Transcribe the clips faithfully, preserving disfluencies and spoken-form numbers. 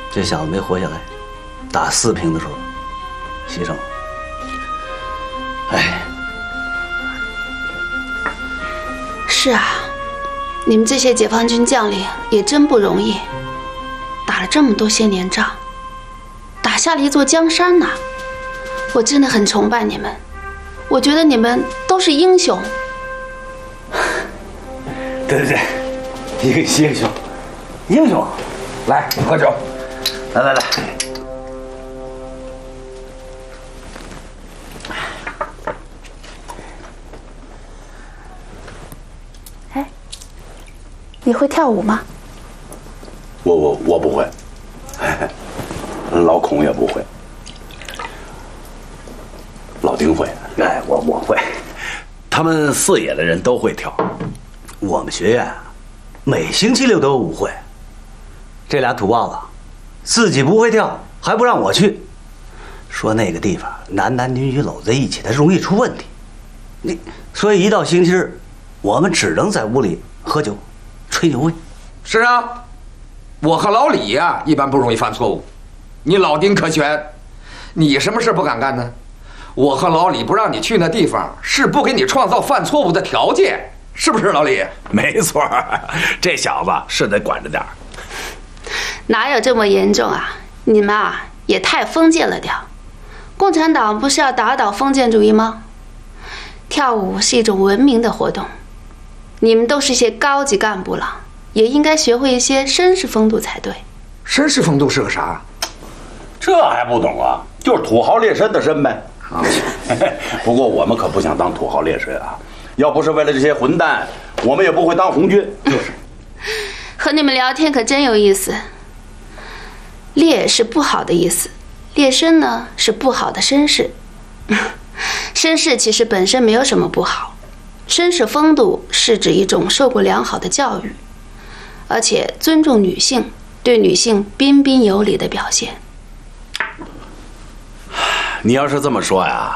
这小子没活下来，打四平的时候牺牲了。哎， 是啊，你们这些解放军将领也真不容易，打了这么多些年仗，打下了一座江山呐！我真的很崇拜你们，我觉得你们都是英雄。 对对对，英英雄，英雄，来喝酒，来来来。 哎，你会跳舞吗？ 我我我不会，老孔也不会，老丁会。 哎，我我会。 他们四野的人都会跳。 我们学院啊，每星期六都有舞会。这俩土包子自己不会跳，还不让我去，说那个地方男男女女搂在一起，它容易出问题。你所以一到星期日，我们只能在屋里喝酒、吹牛逼。 是啊，我和老李呀、啊，一般不容易犯错误。你老丁可全，你什么事不敢干呢？我和老李不让你去那地方，是不给你创造犯错误的条件，是不是老李？ 没错，这小子是得管着点儿。 哪有这么严重啊？你们啊也太封建了点儿。共产党不是要打倒封建主义吗？跳舞是一种文明的活动，你们都是些高级干部了，也应该学会一些绅士风度才对。 绅士风度是个啥？ 这还不懂啊？就是土豪劣绅的绅呗。啊，不过我们可不想当土豪劣绅啊！要不是为了这些混蛋，我们也不会当红军。就是， 和你们聊天可真有意思。劣是不好的意思，劣绅呢是不好的绅士。绅士其实本身没有什么不好，绅士风度是指一种受过良好的教育，而且尊重女性，对女性彬彬有礼的表现。 你要是这么说呀，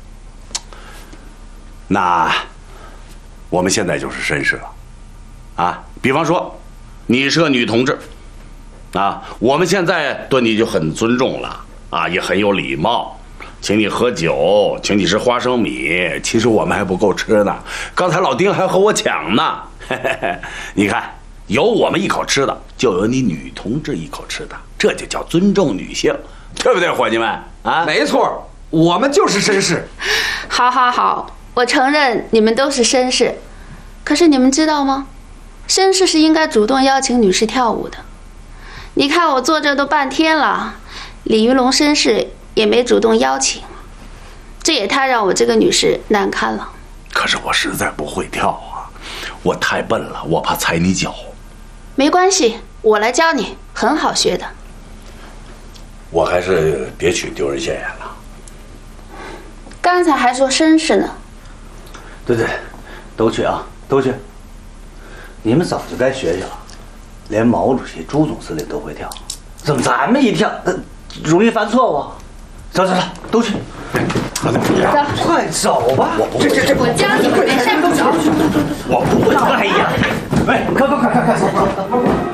那我们现在就是绅士了，啊，比方说，你是个女同志，啊，我们现在对你就很尊重了，啊，也很有礼貌，请你喝酒，请你吃花生米，其实我们还不够吃呢，刚才老丁还和我抢呢，嘿嘿嘿，你看，有我们一口吃的，就有你女同志一口吃的，这就叫尊重女性，对不对，伙计们？啊， 没错，我们就是绅士。 好好好，我承认你们都是绅士，可是你们知道吗？绅士是应该主动邀请女士跳舞的。你看我坐这都半天了，李云龙绅士也没主动邀请，这也太让我这个女士难堪了。 可是我实在不会跳啊，我太笨了，我怕踩你脚。 没关系，我来教你，很好学的。 我还是别去丢人现眼了。 刚才还说绅士呢。 对对，都去啊，都去。你们早就该学学了，连毛主席、朱总司令都会跳，怎么咱们一跳，呃，容易犯错误？走走走，都去。 走， 快走吧！ 我不会， 这这这， 我教你，没事不走。 我不会。 哎呀，喂，快快快快快走！